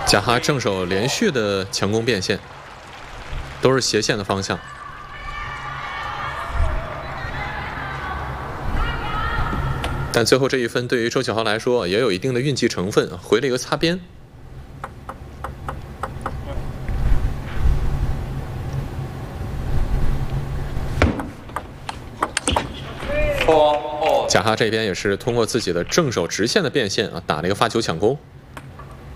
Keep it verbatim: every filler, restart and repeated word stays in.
贾哈正手连续的强攻变线，都是斜线的方向。但最后这一分对于周启豪来说也有一定的运气成分，回了一个擦边。贾哈这边也是通过自己的正手直线的变线啊，打了一个发球抢攻。